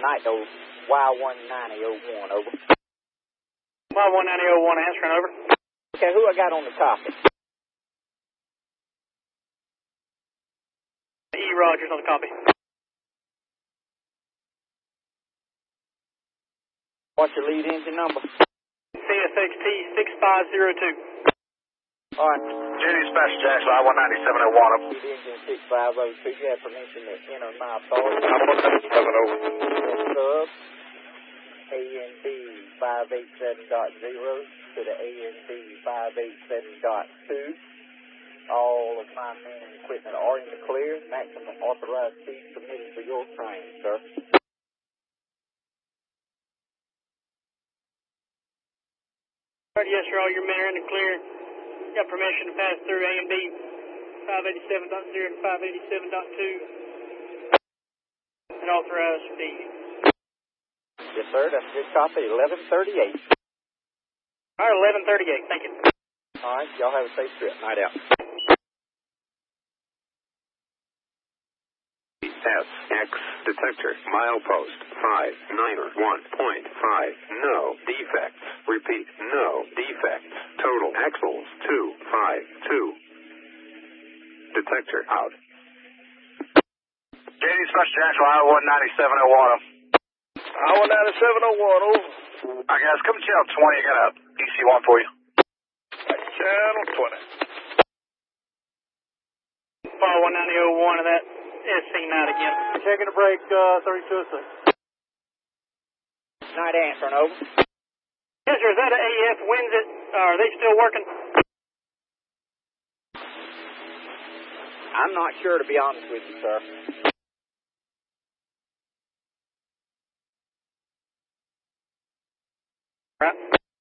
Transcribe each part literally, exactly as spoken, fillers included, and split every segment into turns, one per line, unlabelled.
tonight, though. Y one ninety oh one, over.
Y one ninety oh one, answering, over.
Okay, who I got on the copy?
E. Rogers on the copy.
What's your lead engine number?
C S X T six five zero two.
All right.
J D Special Jackson, I one ninety-seven oh one.
Lead engine six five oh two. You have permission to enter my authority.
I one ninety-seven over.
Sub A N B five eighty-seven dot zero to the A N B five eighty-seven dot two. All of my men and equipment are in the clear. Maximum authorized speed permitted for your train, sir.
Yes, sir. All your men are in the clear. Got permission to pass through A and B five eighty-seven dot zero to five eighty-seven dot two at authorized speed.
Yes, sir. That's a good copy. eleven thirty-eight.
All right, eleven thirty-eight. Thank you.
All right. Y'all have a safe trip. Night out.
S X detector milepost five niner one point five. No defects. Repeat, no defects. Total axles two five two. Detector out.
J D Special Jackson, I one ninety-seven oh one.
I one ninety-seven oh one, over.
I guys, come to channel twenty. I got a E C one for you.
Channel twenty.
Y one ninety oh one of that S C night again. Checking the break, uh, thirty-two oh six.
Night answering, over.
Yes, sir. Is that an A F Windsor? Uh, are they still working?
I'm not sure, to be honest with you, sir.
Right.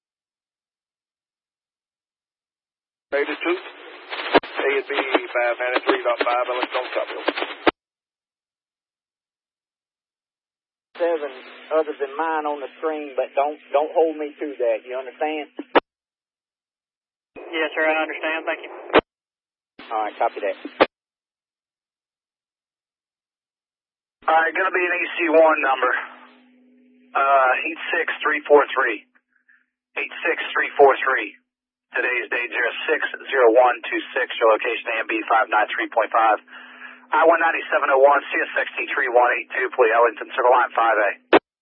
eighty-two. A and B five ninety-three point five, electron copy.
Seven other than mine on the screen, but don't don't hold me to that. You understand?
Yes, sir. I understand. Thank you.
All right, copy that.
All right, going to be an E C one number. Uh, eight six three four three. eight six three four three. Today's date zero six zero one two six. Your location A and B five ninety-three point five. I one ninety-seven oh one, C S X T three one eight two, Plee Ellington, Circle Line five A.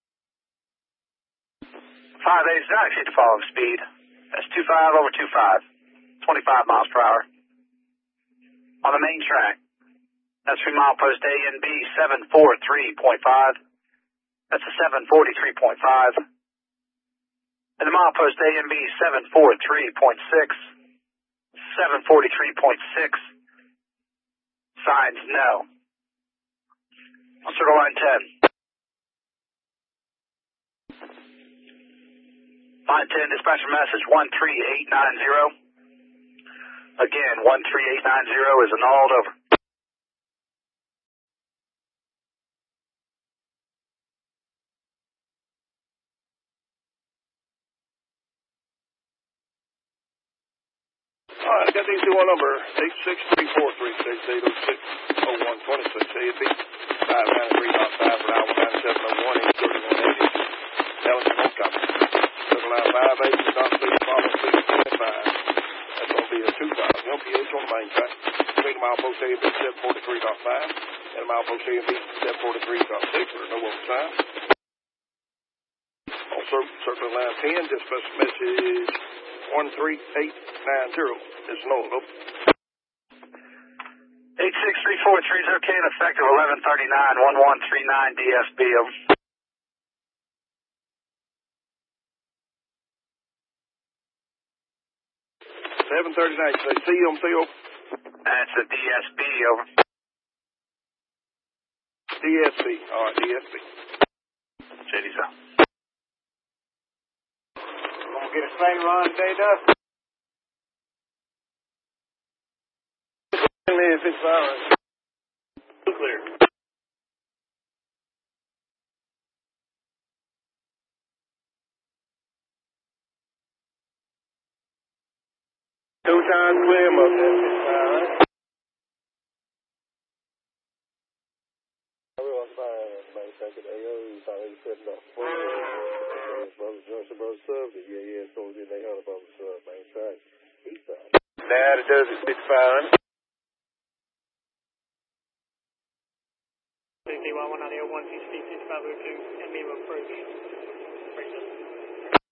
five A does not exceed the following speed. That's two five over two five. twenty-five miles per hour. On the main track. That's from milepost A and B seven forty-three point five. That's a seven forty-three point five. And the milepost A and B seven forty-three point six. seven forty-three point six. Signs no. On Circle Line ten. Line ten, dispatcher message one three eight nine zero. Again, one three eight nine zero is annulled, over.
All right, I got the E C one number, eight six three four three six eight oh six oh one twenty-six, A and B five ninety-three point five for I one ninety-seven oh one, eight thirty-one eighty. Ellington, no copy. Circle Line five eight, stop speed, follow speed twenty-five. That's going to be a two five. L P H on the main track. Between milepost A and B seven forty-three point five and milepost A and B seven forty-three point six, or no overtime. On Circle Line ten, dispatch message one three eight nine zero is no, nope.
eight six three four three is okay and effective eleven thirty-nine, one one three nine D S B, over.
seven thirty-nine, say C on C, over.
That's a D S B, over.
D S B, all right, D S B.
J D, sir.
Gonna get a straight run, J-Duck.
If it's all right.
Clear.
Two times clear him up there, if it's all right.
Everyone's fine, everybody.
Second A O, five eighty-seven dot four. Brother Junction, Brother Sub. Yeah, yeah, it's going to be eight hundred Brother Sub, main track. East side.
Now it does it fifty-five hundred.
K Y one ninety oh one, sixty, fifty-five oh two, and minimum approach.